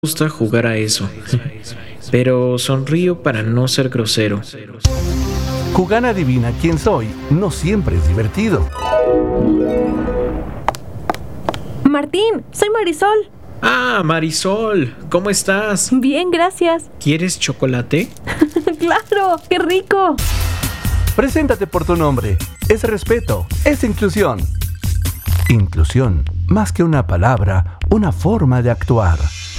gusta jugar a eso, pero sonrío para no ser grosero. Jugar adivina quién soy no siempre es divertido. Martín, soy Marisol. Ah, Marisol, ¿cómo estás? Bien, gracias. ¿Quieres chocolate? ¡Claro! ¡Qué rico! Preséntate por tu nombre. Es respeto, es inclusión. Inclusión, más que una palabra, una forma de actuar.